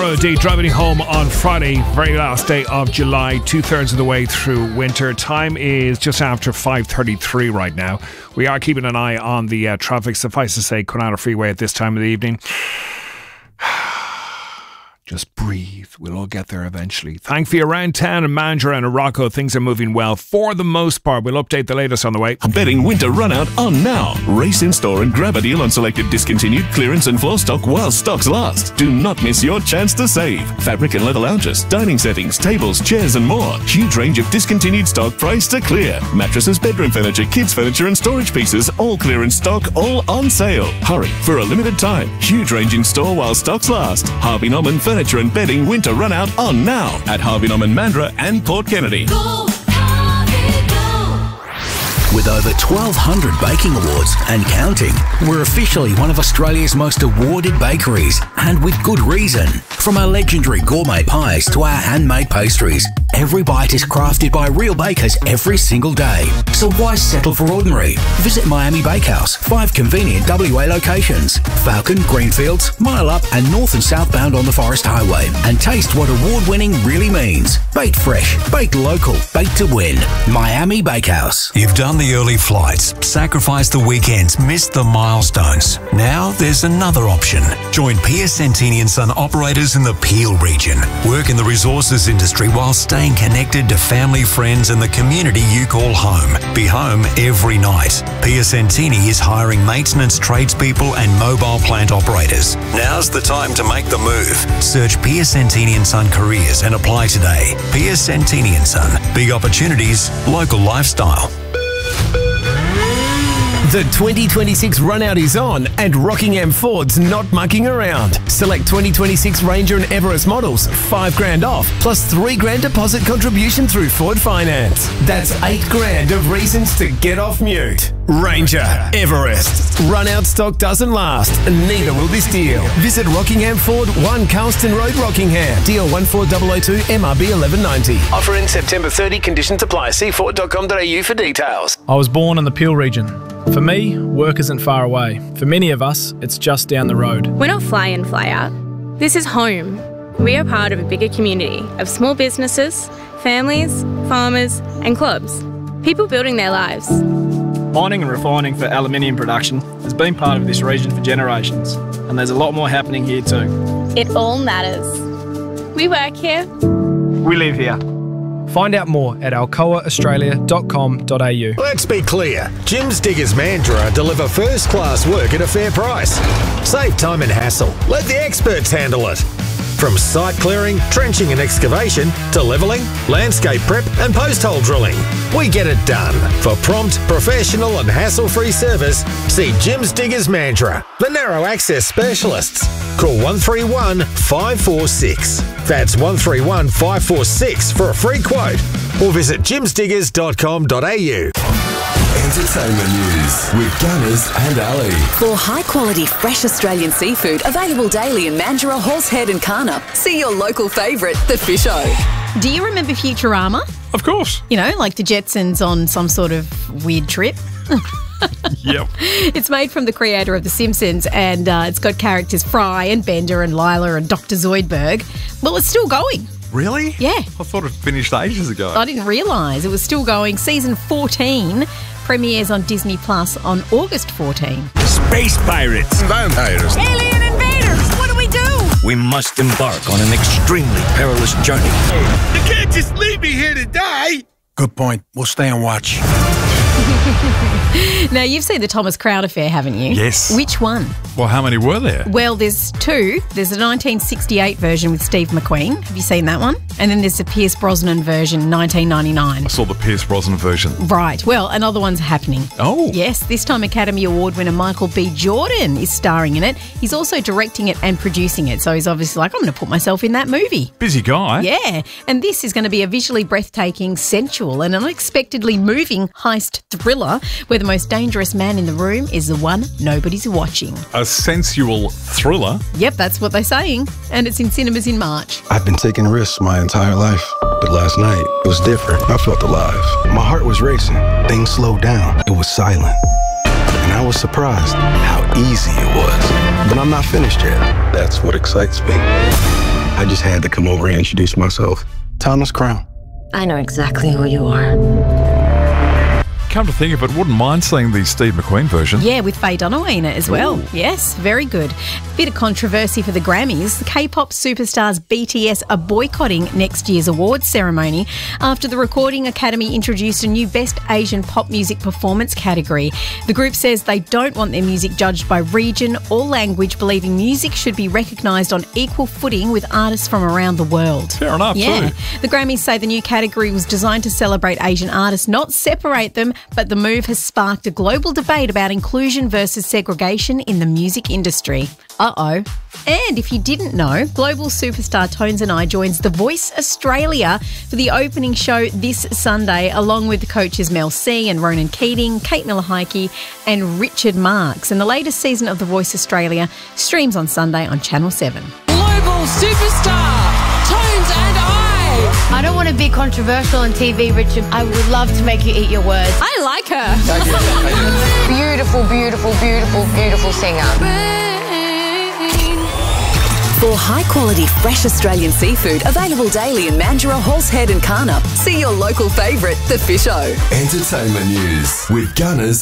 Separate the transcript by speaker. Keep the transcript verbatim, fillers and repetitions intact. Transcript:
Speaker 1: Deborah D driving home on Friday, very last day of July, two-thirds of the way through winter. Time is just after five thirty-three right now. We are keeping an eye on the uh, traffic. Suffice to say, Quinana Freeway at this time of the evening. Just breathe. We'll all get there eventually. Thankfully, around town in Mandurah and Morocco, things are moving well for the most part. We'll update the latest on the way.
Speaker 2: Bedding winter run out on now. Race in store and grab a deal on selected discontinued clearance and floor stock while stocks last. Do not miss your chance to save. Fabric and leather lounges, dining settings, tables, chairs and more. Huge range of discontinued stock priced to clear. Mattresses, bedroom furniture, kids furniture and storage pieces, all clearance stock, all on sale. Hurry for a limited time. Huge range in store while stocks last. Harvey Norman Furniture Furniture and Bedding winter run out on now at Harvey Norman Mandurah and Port Kennedy.
Speaker 3: Go, Harvey, go.
Speaker 4: With over twelve hundred baking awards and counting, we're officially one of Australia's most awarded bakeries, and with good reason. From our legendary gourmet pies to our handmade pastries, every bite is crafted by real bakers every single day. So why settle for ordinary? Visit Miami Bakehouse, five convenient W A locations, Falcon, Greenfields, Mile Up and north and southbound on the Forest Highway, and taste what award-winning really means. Baked fresh, baked local, baked to win. Miami Bakehouse.
Speaker 5: You've done the early flights, sacrificed the weekends, missed the milestones. Now there's another option. Join Piacentini and Son operators in the Peel region. Work in the resources industry while staying connected to family, friends and the community you call home. Be home every night. Piacentini is hiring maintenance tradespeople and mobile plant operators. Now's the time to make the move. Search Piacentini and Son careers and apply today. Piacentini and Son. Big opportunities, local lifestyle.
Speaker 6: The twenty twenty-six run-out is on and Rockingham Ford's not mucking around. Select twenty twenty-six Ranger and Everest models, five grand off, plus three grand deposit contribution through Ford Finance. That's eight grand of reasons to get off mute. Ranger, Everest. Run-out stock doesn't last, and neither will this deal. Visit Rockingham Ford, one Carlston Road, Rockingham. D L one four zero zero two, M R B eleven ninety. Offer in September thirtieth, conditions apply. See ford dot com dot a u for details.
Speaker 7: I was born in the Peel region. For me, work isn't far away. For many of us, it's just down the road.
Speaker 8: We're not fly in, fly out. This is home. We are part of a bigger community of small businesses, families, farmers and clubs. People building their lives.
Speaker 7: Mining and refining for aluminium production has been part of this region for generations, and there's a lot more happening here too.
Speaker 8: It all matters. We work here.
Speaker 7: We live here. Find out more at alcoa australia dot com dot a u.
Speaker 9: Let's be clear. Jim's Diggers Mandurah deliver first-class work at a fair price. Save time and hassle. Let the experts handle it. From site clearing, trenching and excavation to levelling, landscape prep and post-hole drilling. We get it done. For prompt, professional and hassle-free service, see Jim's Diggers Mandurah, the narrow access specialists. Call one three one, five four six. That's one three one, five four six for a free quote. Or visit jims diggers dot com dot a u.
Speaker 3: Entertainment news with Gunners and Ali.
Speaker 10: For high-quality, fresh Australian seafood available daily in Mandurah, Horsehead and Karna, see your local favourite, The Fish O.
Speaker 11: Do you remember Futurama?
Speaker 12: Of course.
Speaker 11: You know, like the Jetsons on some sort of weird trip.
Speaker 12: Yep.
Speaker 11: It's made from the creator of The Simpsons, and uh, it's got characters Fry and Bender and Lila and Doctor Zoidberg. Well, it's still going.
Speaker 12: Really?
Speaker 11: Yeah.
Speaker 12: I thought it finished ages ago.
Speaker 11: I didn't realise it was still going. Season fourteen premieres on Disney Plus on August fourteenth.
Speaker 13: Space pirates.
Speaker 3: Vampires.
Speaker 11: Alien invaders. What do we do?
Speaker 13: We must embark on an extremely perilous journey.
Speaker 3: You can't just leave me here to die.
Speaker 13: Good point. We'll stay and watch.
Speaker 11: Now, you've seen the Thomas Crown Affair, haven't you?
Speaker 12: Yes.
Speaker 11: Which one?
Speaker 12: Well, how many were there?
Speaker 11: Well, there's two. There's a nineteen sixty-eight version with Steve McQueen. Have you seen that one? And then there's the Pierce Brosnan version, nineteen ninety-nine.
Speaker 12: I saw the Pierce Brosnan version.
Speaker 11: Right. Well, another one's happening.
Speaker 12: Oh.
Speaker 11: Yes. This time Academy Award winner Michael B. Jordan is starring in it. He's also directing it and producing it. So he's obviously like, I'm going to put myself in that movie.
Speaker 12: Busy guy.
Speaker 11: Yeah. And this is going to be a visually breathtaking, sensual and unexpectedly moving heist thriller where the most dangerous man in the room is the one nobody's watching.
Speaker 12: A sensual thriller?
Speaker 11: Yep, that's what they're saying. And it's in cinemas in March.
Speaker 14: I've been taking risks my entire life, but last night it was different. I felt alive. My heart was racing. Things slowed down. It was silent. And I was surprised how easy it was. But I'm not finished yet. That's what excites me. I just had to come over and introduce myself. Thomas Crown.
Speaker 15: I know exactly who you are.
Speaker 12: Come to think of it, wouldn't mind seeing the Steve McQueen version.
Speaker 11: Yeah, with Faye Dunaway in it as well.
Speaker 12: Ooh.
Speaker 11: Yes, very good. Bit of controversy for the Grammys. The K-pop superstars B T S are boycotting next year's awards ceremony after the Recording Academy introduced a new Best Asian Pop Music Performance category. The group says they don't want their music judged by region or language, believing music should be recognised on equal footing with artists from around the world.
Speaker 12: Fair enough,
Speaker 11: yeah.
Speaker 12: too.
Speaker 11: The Grammys say the new category was designed to celebrate Asian artists, not separate them, but the move has sparked a global debate about inclusion versus segregation in the music industry. Uh-oh. And if you didn't know, global superstar Tones and I joins The Voice Australia for the opening show this Sunday, along with the coaches Mel C and Ronan Keating, Kate Miller-Heidke and Richard Marks. And the latest season of The Voice Australia streams on Sunday on Channel seven.
Speaker 16: Global superstar Tones and I.
Speaker 17: I don't want to be controversial on T V, Richard. I would love to make you eat your words.
Speaker 16: I like her.
Speaker 17: Beautiful, beautiful, beautiful, beautiful singer.
Speaker 10: For high-quality, fresh Australian seafood available daily in Mandurah, Horsehead and Carnup, see your local favourite, The Fish O.
Speaker 3: Entertainment news with Gunners